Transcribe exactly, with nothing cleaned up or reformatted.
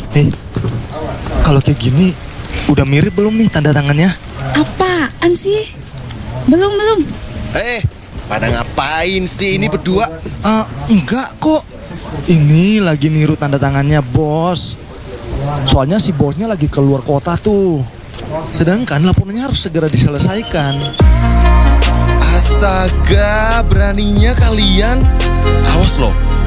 Hei, kalau kayak gini udah mirip belum nih tanda tangannya? Apaan sih? Belum, belum. Eh, pada ngapain sih ini berdua? Ah, enggak kok. Ini lagi niru tanda tangannya bos. Soalnya si bosnya lagi keluar kota tuh. Sedangkan laporannya harus segera diselesaikan. Astaga, beraninya kalian. Awas loh,